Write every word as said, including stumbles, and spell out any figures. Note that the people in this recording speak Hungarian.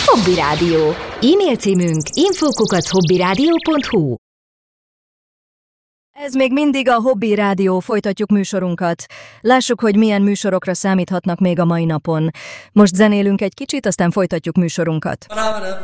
Hobby Rádió. E-mail címünk info kukac hobbyradio pont hu. Ez még mindig a Hobby Rádió, folytatjuk műsorunkat. Lássuk, hogy milyen műsorokra számíthatnak még a mai napon. Most zenélünk egy kicsit, aztán folytatjuk műsorunkat.